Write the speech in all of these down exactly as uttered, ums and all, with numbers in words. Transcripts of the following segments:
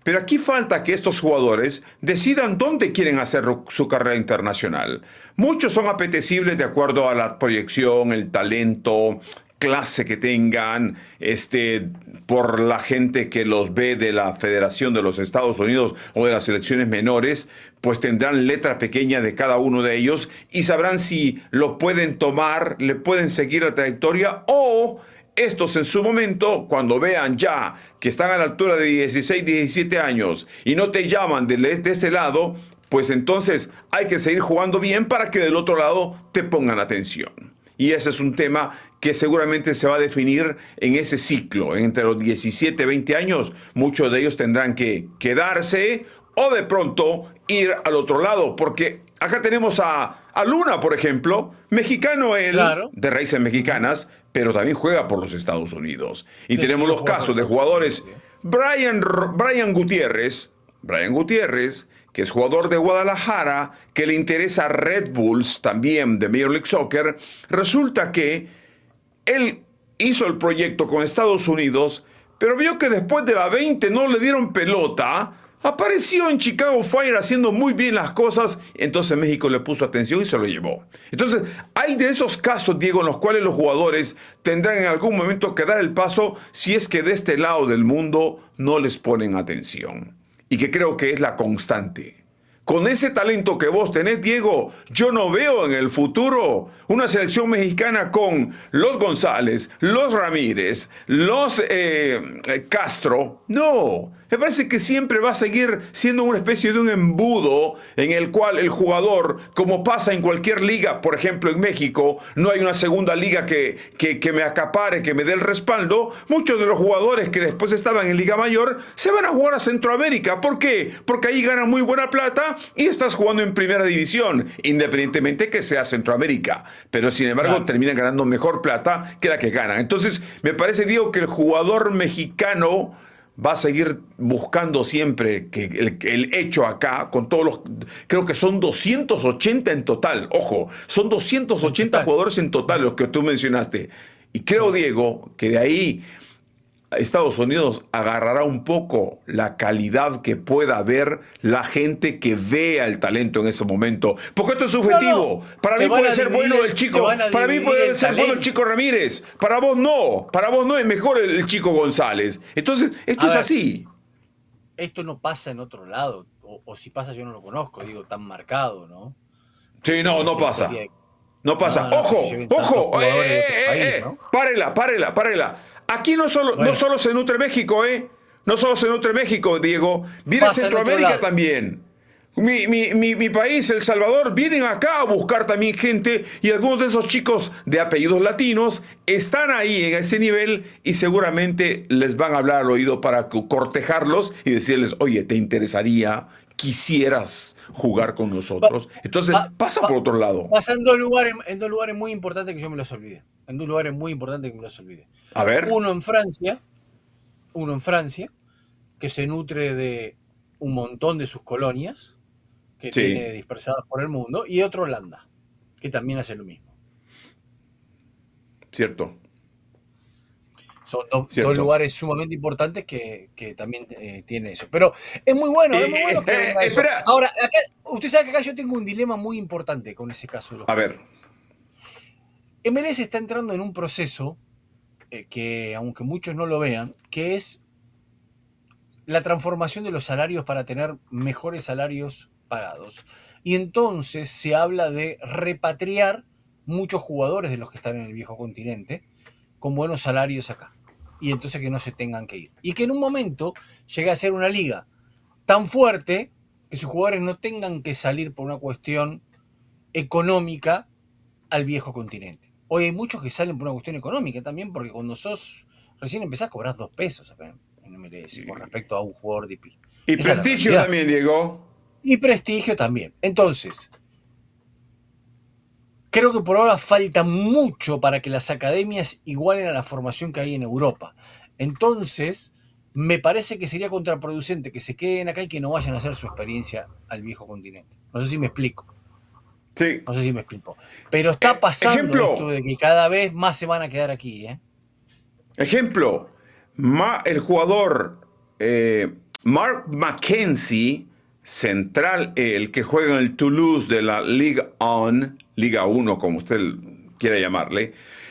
Pero aquí falta que estos jugadores decidan dónde quieren hacer su carrera internacional. Muchos son apetecibles de acuerdo a la proyección, el talento, clase que tengan, este, por la gente que los ve de la Federación de los Estados Unidos o de las selecciones menores, pues tendrán letra pequeña de cada uno de ellos y sabrán si lo pueden tomar, le pueden seguir la trayectoria o estos en su momento, cuando vean ya que están a la altura de dieciséis, diecisiete años y no te llaman de, de este lado, pues entonces hay que seguir jugando bien para que del otro lado te pongan atención. Y ese es un tema que seguramente se va a definir en ese ciclo. Entre los diecisiete, veinte años, muchos de ellos tendrán que quedarse o de pronto ir al otro lado. Porque acá tenemos a, a Luna, por ejemplo, mexicano él, claro, de raíces mexicanas, pero también juega por los Estados Unidos. Y sí, tenemos los casos de jugadores. Brian, Brian Gutiérrez, Brian Gutiérrez, que es jugador de Guadalajara, que le interesa Red Bulls también de Major League Soccer. Resulta que él hizo el proyecto con Estados Unidos, pero vio que después de la veinte no le dieron pelota. Apareció en Chicago Fire haciendo muy bien las cosas, entonces México le puso atención y se lo llevó. Entonces, hay de esos casos, Diego, en los cuales los jugadores tendrán en algún momento que dar el paso si es que de este lado del mundo no les ponen atención. Y que creo que es la constante. Con ese talento que vos tenés, Diego, yo no veo en el futuro una selección mexicana con los González, los Ramírez, los eh, Castro. No, me parece que siempre va a seguir siendo una especie de un embudo en el cual el jugador, como pasa en cualquier liga, por ejemplo en México, no hay una segunda liga que, que, que me acapare, que me dé el respaldo. Muchos de los jugadores que después estaban en Liga Mayor se van a jugar a Centroamérica. ¿Por qué? Porque ahí ganan muy buena plata y estás jugando en primera división, independientemente que sea Centroamérica. Pero sin embargo claro, terminan ganando mejor plata que la que ganan. Entonces me parece, Diego, que el jugador mexicano va a seguir buscando siempre que el, el hecho acá, con todos los, creo que son doscientos ochenta en total, ojo, son doscientos ochenta jugadores en total los que tú mencionaste. Y creo, Diego, que de ahí Estados Unidos agarrará un poco la calidad que pueda ver la gente que vea el talento en ese momento. Porque esto es subjetivo. No, no. Para mí puede ser bueno el chico. Para mí puede ser bueno el chico Ramírez. Para vos no. Para vos no es mejor el, el chico González. Entonces, esto A es ver, así. Esto no pasa en otro lado. O, o si pasa yo no lo conozco, digo, tan marcado, ¿no? Sí, no, no pasa. De... No pasa. No, no, ojo, ojo. Eh, eh, eh, país, eh. ¿no? Párela, párela, párela. Aquí no solo, bueno. no solo se nutre México, ¿eh? No solo se nutre México, Diego. Viene Centroamérica también. Mi, mi, mi, mi país, El Salvador, vienen acá a buscar también gente y algunos de esos chicos de apellidos latinos están ahí en ese nivel y seguramente les van a hablar al oído para cortejarlos y decirles, oye, ¿te interesaría, quisieras jugar con nosotros? Entonces, pa, pasa pa, por otro lado. Pasa en dos lugares, en dos lugares muy importantes que yo me los olvidé. En dos lugares muy importantes que me los olvidé. A ver. Uno en Francia, uno en Francia, que se nutre de un montón de sus colonias, que sí. tiene dispersadas por el mundo, y otro Holanda, que también hace lo mismo. Cierto. Son dos, dos lugares sumamente importantes que, que también eh, tienen eso. Pero es muy bueno, eh, es muy bueno que eh, haga eso. Espera. Ahora, acá, usted sabe que acá yo tengo un dilema muy importante con ese caso de los A ver. M L S está entrando en un proceso eh, que, aunque muchos no lo vean, que es la transformación de los salarios para tener mejores salarios pagados. Y entonces se habla de repatriar muchos jugadores de los que están en el viejo continente con buenos salarios acá. Y entonces que no se tengan que ir. Y que en un momento llegue a ser una liga tan fuerte que sus jugadores no tengan que salir por una cuestión económica al viejo continente. Hoy hay muchos que salen por una cuestión económica también, porque cuando sos recién empezás a cobrar dos pesos acá en M L S sí. con respecto a un jugador de I P I. Y Esa prestigio también, Diego. Y prestigio también. Entonces, creo que por ahora falta mucho para que las academias igualen a la formación que hay en Europa. Entonces, me parece que sería contraproducente que se queden acá y que no vayan a hacer su experiencia al viejo continente. No sé si me explico. Sí. No sé si me explico. Pero está pasando Ejemplo. esto de que cada vez más se van a quedar aquí. ¿eh? Ejemplo, Ma, el jugador eh, Mark McKenzie, central el que juega en el Toulouse de la Ligue uno, Liga uno como usted quiera llamarle,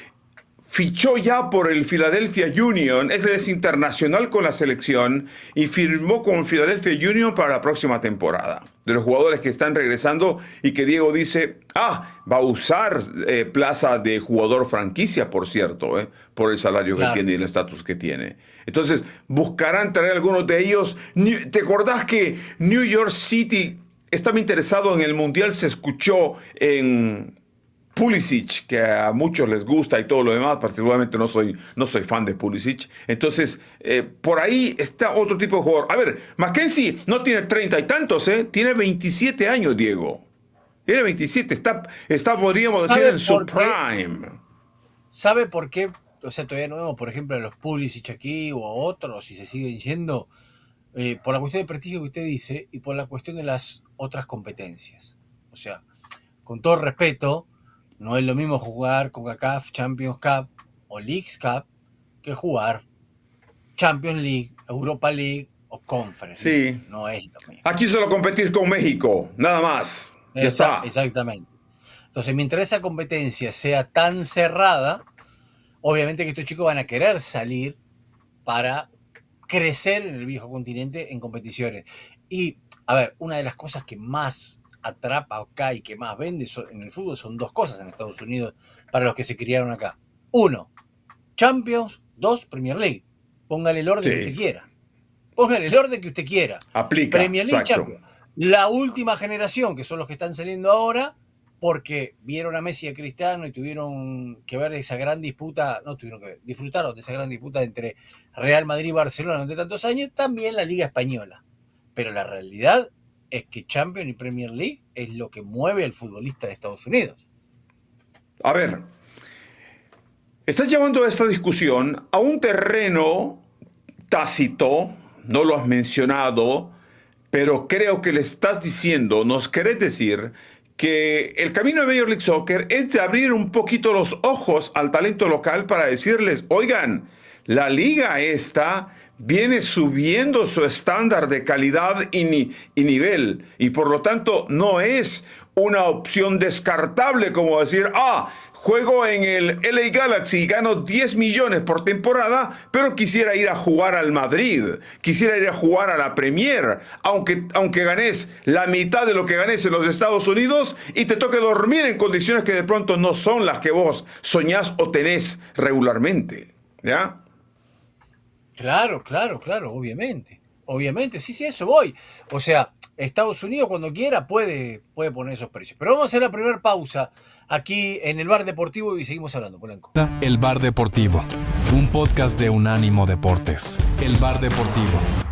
fichó ya por el Philadelphia Union, él es internacional con la selección y firmó con Philadelphia Union para la próxima temporada. De los jugadores que están regresando y que Diego dice, ah, va a usar eh, plaza de jugador franquicia, por cierto, eh, por el salario claro. que tiene y el estatus que tiene. Entonces, buscarán traer algunos de ellos. ¿Te acordás que New York City estaba interesado en el Mundial? Se escuchó en Pulisic, que a muchos les gusta y todo lo demás, particularmente no soy, no soy fan de Pulisic. Entonces, eh, por ahí está otro tipo de jugador. A ver, McKenzie no tiene treinta y tantos, ¿eh? Tiene veintisiete años, Diego. Tiene veintisiete, está, está podríamos decir, en su prime. ¿Sabe por qué? O sea, todavía no vemos, por ejemplo, a los Pulisic aquí o a otros, si se siguen yendo, eh, por la cuestión de prestigio que usted dice y por la cuestión de las otras competencias. O sea, con todo respeto, no es lo mismo jugar CONCACAF Champions Cup o Leagues Cup que jugar Champions League, Europa League o Conference. Sí. No es lo mismo. Aquí solo competís con México, nada más. Ya Esa, está. Exactamente. Entonces, mientras esa competencia sea tan cerrada, obviamente que estos chicos van a querer salir para crecer en el viejo continente en competiciones. Y, a ver, una de las cosas que más atrapa acá y que más vende en el fútbol son dos cosas en Estados Unidos para los que se criaron acá. Uno, Champions. Dos, Premier League. Póngale el orden sí. que usted quiera. Póngale el orden que usted quiera. Aplica. Premier League, exacto. Champions. La última generación, que son los que están saliendo ahora, porque vieron a Messi y a Cristiano y tuvieron que ver esa gran disputa, no tuvieron que ver, disfrutaron de esa gran disputa entre Real Madrid y Barcelona durante tantos años, también la Liga Española. Pero la realidad es que Champions y Premier League es lo que mueve al futbolista de Estados Unidos. A ver, estás llevando esta discusión a un terreno tácito, no lo has mencionado, pero creo que le estás diciendo, nos querés decir que el camino de Major League Soccer es de abrir un poquito los ojos al talento local para decirles, oigan, la liga esta viene subiendo su estándar de calidad y, ni, y nivel, y por lo tanto no es una opción descartable como decir, ah, juego en el L A Galaxy y gano diez millones por temporada, pero quisiera ir a jugar al Madrid, quisiera ir a jugar a la Premier, aunque, aunque ganes la mitad de lo que ganes en los Estados Unidos y te toque dormir en condiciones que de pronto no son las que vos soñás o tenés regularmente, ¿ya? Claro, claro, claro, obviamente. Obviamente, sí, sí, eso voy. O sea, Estados Unidos cuando quiera puede, puede poner esos precios. Pero vamos a hacer la primera pausa aquí en el Bar Deportivo y seguimos hablando, Polanco. El Bar Deportivo, un podcast de Unánimo Deportes. El Bar Deportivo.